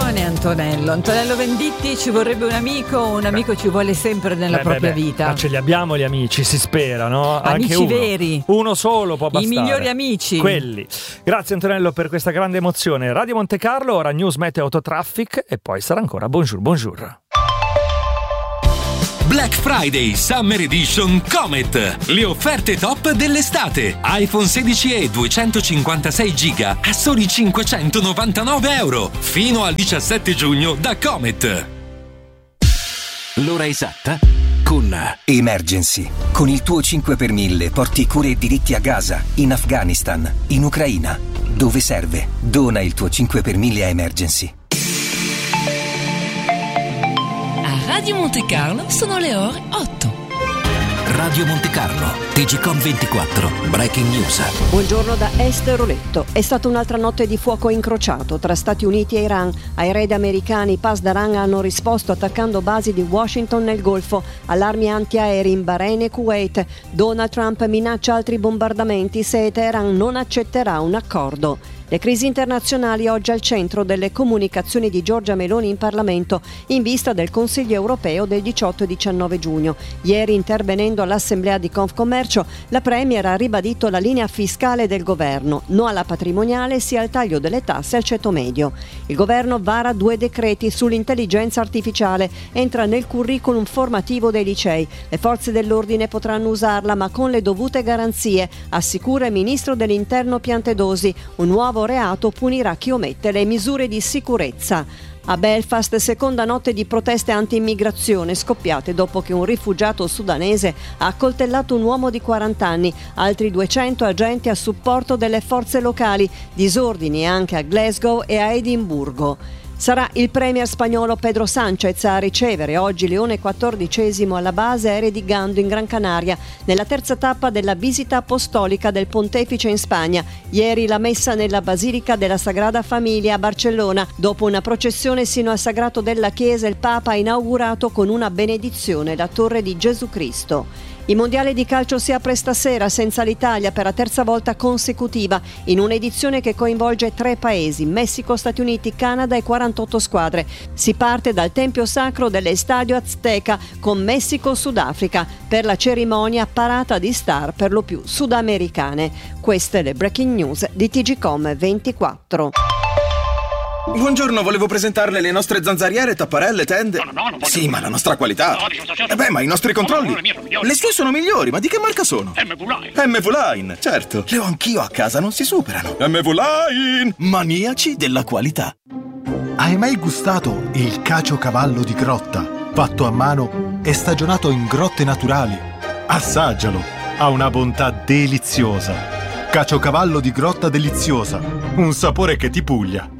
giovane Antonello Venditti. Ci vorrebbe un amico ci vuole sempre nella propria vita. Ma ce li abbiamo gli amici, si spera, no? Amici anche veri, uno solo può bastare, i migliori amici, quelli. Grazie Antonello per questa grande emozione. Radio Monte Carlo, ora news meteo autotraffic e poi sarà ancora bonjour. Black Friday Summer Edition Comet. Le offerte top dell'estate. iPhone 16e 256 GB a soli €599. Fino al 17 giugno da Comet. L'ora esatta con Emergency. Con il tuo 5 per 1000 porti cure e diritti a Gaza, in Afghanistan, in Ucraina. Dove serve? Dona il tuo 5 per 1000 a Emergency. Radio Monte Carlo sono le ore 8. Radio Monte Carlo, TGcom 24, Breaking News. Buongiorno da Esther Oletto. È stata un'altra notte di fuoco incrociato tra Stati Uniti e Iran. Ai raid americani Pasdaran hanno risposto attaccando basi di Washington nel Golfo, allarmi antiaerei in Bahrain e Kuwait. Donald Trump minaccia altri bombardamenti se Teheran non accetterà un accordo. Le crisi internazionali oggi al centro delle comunicazioni di Giorgia Meloni in Parlamento in vista del Consiglio europeo del 18 e 19 giugno. Ieri, intervenendo all'Assemblea di Confcommercio, la Premier ha ribadito la linea fiscale del governo: no alla patrimoniale, sia al taglio delle tasse al ceto medio. Il governo vara 2 decreti sull'intelligenza artificiale, entra nel curriculum formativo dei licei. Le forze dell'ordine potranno usarla, ma con le dovute garanzie, assicura il ministro dell'Interno Piantedosi. Un nuovo reato punirà chi omette le misure di sicurezza. A Belfast, seconda notte di proteste anti-immigrazione scoppiate dopo che un rifugiato sudanese ha accoltellato un uomo di 40 anni, altri 200 agenti a supporto delle forze locali, disordini anche a Glasgow e a Edimburgo. Sarà il premier spagnolo Pedro Sánchez a ricevere oggi Leone XIV alla base aerea di Gando in Gran Canaria, nella terza tappa della visita apostolica del pontefice in Spagna. Ieri la messa nella Basilica della Sagrada Famiglia a Barcellona. Dopo una processione sino al sagrato della chiesa, il Papa ha inaugurato con una benedizione la Torre di Gesù Cristo. Il mondiale di calcio si apre stasera senza l'Italia per la terza volta consecutiva, in un'edizione che coinvolge 3 paesi: Messico, Stati Uniti, Canada e 48 squadre. Si parte dal Tempio Sacro dell'Estadio Azteca con Messico-Sudafrica. Per la cerimonia parata di star per lo più sudamericane. Queste le breaking news di TGcom 24. Buongiorno, volevo presentarle le nostre zanzariere, tapparelle, tende. No, sì, ma la nostra qualità. Ma i nostri controlli. Le sue sono migliori, ma di che marca sono? MV-Line, certo. Le ho anch'io a casa, non si superano. MV-Line, maniaci della qualità. Hai mai gustato il caciocavallo di grotta, fatto a mano e stagionato in grotte naturali? Assaggialo, ha una bontà deliziosa. Caciocavallo di grotta deliziosa, un sapore che ti puglia.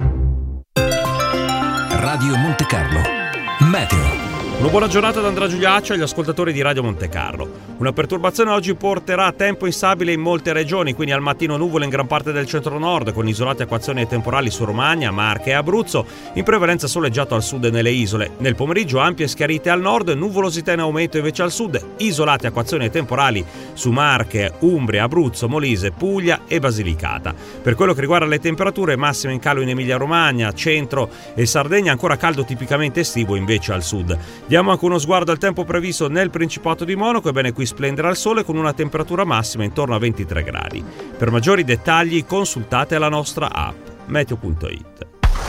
Radio Monte Carlo Meteo. Una buona giornata da Andrea Giuliaccio agli ascoltatori di Radio Monte Carlo. Una perturbazione oggi porterà tempo instabile in molte regioni, quindi al mattino nuvole in gran parte del centro-nord, con isolate acquazzoni temporali su Romagna, Marche e Abruzzo, in prevalenza soleggiato al sud e nelle isole. Nel pomeriggio ampie schiarite al nord, nuvolosità in aumento invece al sud, isolate acquazzoni temporali su Marche, Umbria, Abruzzo, Molise, Puglia e Basilicata. Per quello che riguarda le temperature, massime in calo in Emilia-Romagna, centro e Sardegna, ancora caldo tipicamente estivo invece al sud. Diamo anche uno sguardo al tempo previsto nel Principato di Monaco. Ebbene, qui splenderà il sole con una temperatura massima intorno a 23 gradi. Per maggiori dettagli consultate la nostra app meteo.it.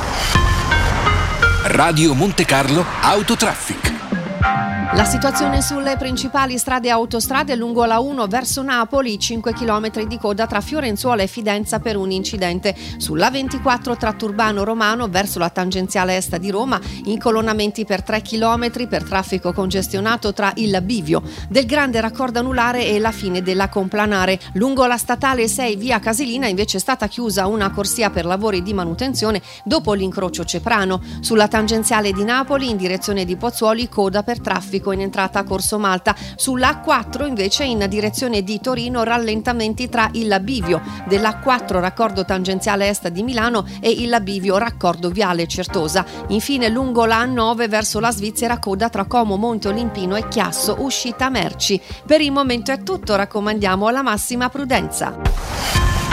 Radio Monte Carlo Autotraffic. La situazione sulle principali strade e autostrade: lungo la 1 verso Napoli 5 km di coda tra Fiorenzuola e Fidenza per un incidente. Sulla 24 tratto Urbano Romano verso la tangenziale est di Roma, incolonnamenti per 3 km per traffico congestionato tra il bivio del Grande Raccordo Anulare e la fine della Complanare. Lungo la statale 6 via Casilina invece è stata chiusa una corsia per lavori di manutenzione dopo l'incrocio Ceprano. Sulla tangenziale di Napoli in direzione di Pozzuoli coda per traffico in entrata a Corso Malta. Sulla A4 invece in direzione di Torino rallentamenti tra il bivio della A4 raccordo tangenziale est di Milano e il bivio raccordo viale Certosa. Infine lungo la A9 verso la Svizzera coda tra Como, Monte Olimpino e Chiasso uscita merci. Per il momento è tutto, raccomandiamo la massima prudenza.